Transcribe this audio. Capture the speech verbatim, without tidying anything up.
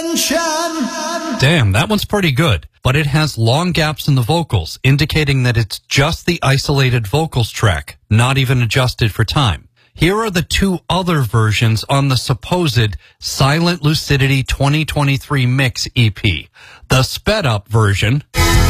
Damn, that one's pretty good. But it has long gaps in the vocals, indicating that it's just the isolated vocals track, not even adjusted for time. Here are the two other versions on the supposed Silent Lucidity twenty twenty-three Mix E P. The sped up version